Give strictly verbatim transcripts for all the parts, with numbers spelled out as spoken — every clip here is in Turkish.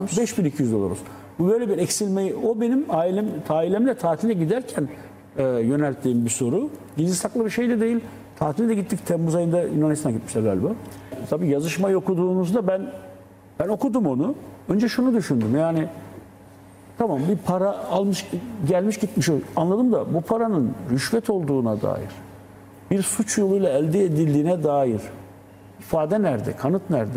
beş bin iki yüz dolar olsun. Bu böyle bir eksilmeyi, o benim ailem, ailemle tatile giderken e, yönelttiğim bir soru. Gizli saklı bir şey de değil. Tatile de gittik. Temmuz ayında Yunanistan'a gitmişler galiba. Tabii yazışmayı okuduğunuzda ben ben okudum onu. Önce şunu düşündüm. Yani tamam, bir para almış, gelmiş gitmiş. Anladım da bu paranın rüşvet olduğuna dair, bir suç yoluyla elde edildiğine dair ifade nerede? Kanıt nerede?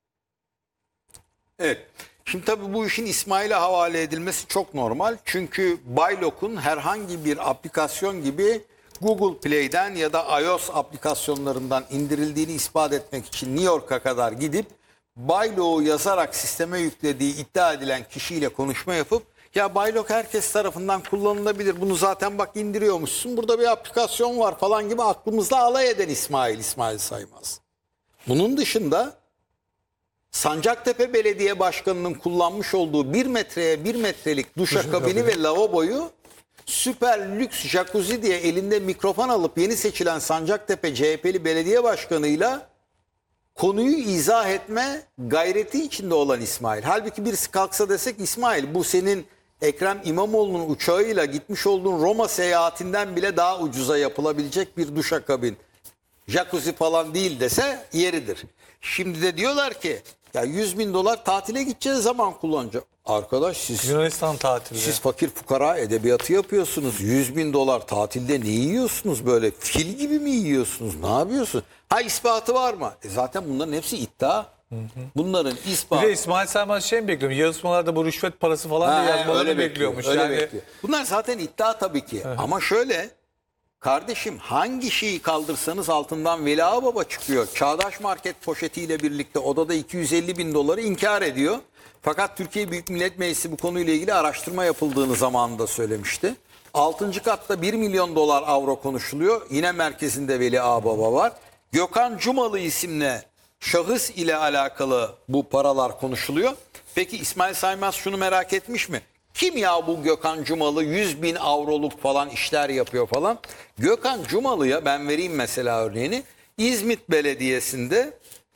Evet. Şimdi tabii bu işin İsmail'e havale edilmesi çok normal. Çünkü Baylok'un herhangi bir aplikasyon gibi Google Play'den ya da iOS aplikasyonlarından indirildiğini ispat etmek için New York'a kadar gidip Baylok'u yazarak sisteme yüklediği iddia edilen kişiyle konuşma yapıp ya Baylok herkes tarafından kullanılabilir, bunu zaten bak indiriyormuşsun, burada bir aplikasyon var falan gibi aklımızda alay eden İsmail, İsmail Saymaz. Bunun dışında Sancaktepe Belediye Başkanı'nın kullanmış olduğu bir metreye bir metrelik duşakabini ve lavaboyu süper lüks jacuzzi diye elinde mikrofon alıp yeni seçilen Sancaktepe C H P'li belediye başkanıyla konuyu izah etme gayreti içinde olan İsmail. Halbuki birisi kalksa desek İsmail bu senin Ekrem İmamoğlu'nun uçağıyla gitmiş olduğun Roma seyahatinden bile daha ucuza yapılabilecek bir duşakabin, jacuzzi falan değil dese yeridir. Şimdi de diyorlar ki ya yüz bin dolar tatile gideceğiz zaman kullanacak. Arkadaş siz Yunanistan tatilde. Siz fakir fukara edebiyatı yapıyorsunuz. yüz bin dolar tatilde ne yiyorsunuz böyle? Fil gibi mi yiyorsunuz? Ne yapıyorsunuz? Ha, ispatı var mı? E zaten bunların hepsi iddia. Hı hı. Bunların Bir ispatı. de İsmail Saymaz şey mi bekliyorum? Yarışmalarda bu rüşvet parası falan Ha, diye yazmalarını öyle bekliyormuş. Öyle yani... bekliyor. Bunlar zaten iddia tabii ki. Hı. Ama şöyle kardeşim, hangi şeyi kaldırsanız altından Veli Ağababa çıkıyor. Çağdaş Market poşetiyle birlikte odada iki yüz elli bin doları inkar ediyor. Fakat Türkiye Büyük Millet Meclisi bu konuyla ilgili araştırma yapıldığını zamanında söylemişti. altıncı katta bir milyon dolar avro konuşuluyor. Yine merkezinde Veli Ağababa var. Gökhan Cumalı isimli şahıs ile alakalı bu paralar konuşuluyor. Peki İsmail Saymaz şunu merak etmiş mi? Kim ya bu Gökhan Cumalı, yüz bin avroluk falan işler yapıyor falan. Gökhan Cumalı'ya ben vereyim mesela örneğini. İzmit Belediyesi'nde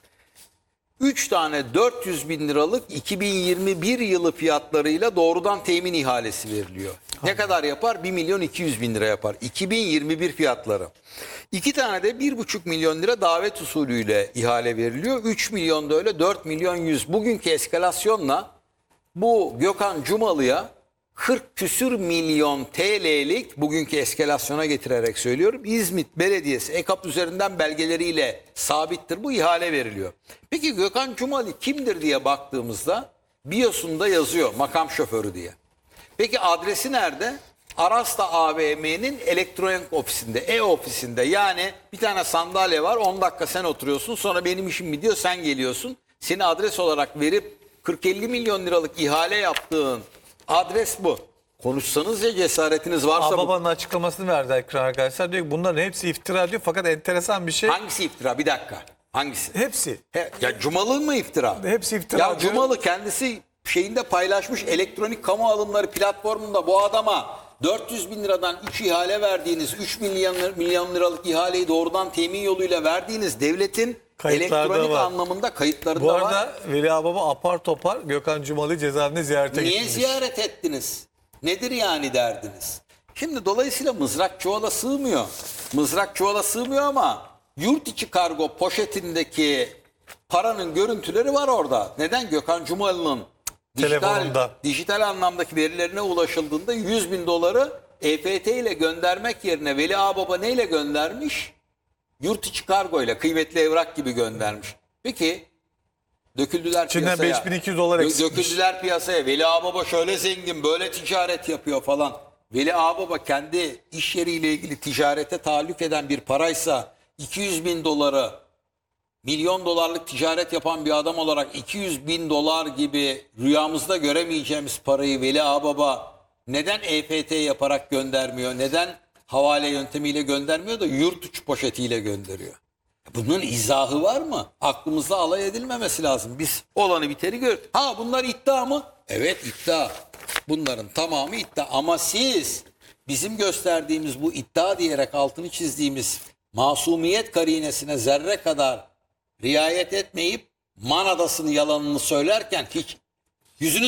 üç tane dört yüz bin liralık iki bin yirmi bir yılı fiyatlarıyla doğrudan temin ihalesi veriliyor. Ne kadar yapar? bir milyon iki yüz bin lira yapar. iki bin yirmi bir fiyatları. İki tane de bir buçuk milyon lira davet usulüyle ihale veriliyor. üç milyon da öyle, dört milyon yüz. Bugünkü eskalasyonla bu Gökhan Cumalı'ya kırk küsür milyon T L'lik, bugünkü eskalasyona getirerek söylüyorum, İzmit Belediyesi E K A P üzerinden belgeleriyle sabittir, bu ihale veriliyor. Peki Gökhan Cumalı kimdir diye baktığımızda biyosunda yazıyor makam şoförü diye. Peki adresi nerede? Arasta A V M'nin elektronik ofisinde, e-ofisinde. Yani bir tane sandalye var, on dakika sen oturuyorsun, sonra benim işim bitiyor, sen geliyorsun. Seni adres olarak verip kırk elli milyon liralık ihale yaptığın adres bu. Konuşsanız ya, cesaretiniz varsa. Ağababa'nın açıklamasını verdi ekran arkadaşlar. Diyor ki bunların hepsi iftira diyor, fakat enteresan bir şey. Hangisi iftira? Bir dakika. Hangisi? Hepsi. He, ya Cumalı mı iftira? Hepsi iftira Ya diyor. Cumalı kendisi şeyinde paylaşmış, elektronik kamu alımları platformunda bu adama dört yüz bin liradan üç ihale verdiğiniz, üç milyon, milyon liralık ihaleyi doğrudan temin yoluyla verdiğiniz devletin Kayıtlarda elektronik var. anlamında kayıtları Bu da arada var. Veli Ağababa apar topar Gökhan Cumalı'yı cezaevine ziyarete Niye gitmiş. ziyaret ettiniz? Nedir yani derdiniz? Şimdi dolayısıyla mızrak çuvala sığmıyor. Mızrak çuvala sığmıyor ama yurt içi kargo poşetindeki paranın görüntüleri var orada. Neden? Gökhan Cumalı'nın dijital, Telefonunda. dijital anlamdaki verilerine ulaşıldığında yüz bin doları E F T ile göndermek yerine Veli Ağababa neyle göndermiş? Yurt içi kargo ile, kıymetli evrak gibi göndermiş. Peki döküldüler İçinden piyasaya. beş bin iki yüz dolar eksilmiş. Döküldüler piyasaya. Veli Ağababa şöyle zengin, böyle ticaret yapıyor falan. Veli Ağababa kendi iş yeriyle ilgili ticarete tahallük eden bir paraysa iki yüz bin doları, milyon dolarlık ticaret yapan bir adam olarak iki yüz bin dolar gibi rüyamızda göremeyeceğimiz parayı Veli Ağababa neden E F T yaparak göndermiyor? Neden havale yöntemiyle göndermiyor da yurt içi poşetiyle gönderiyor? Bunun izahı var mı? Aklımızda alay edilmemesi lazım. Biz olanı biteni gördük. Ha, bunlar iddia mı? Evet, iddia. Bunların tamamı iddia. Ama siz bizim gösterdiğimiz bu iddia diyerek altını çizdiğimiz masumiyet karinesine zerre kadar riayet etmeyip Man Adası'nın yalanını söylerken hiç Yüzünü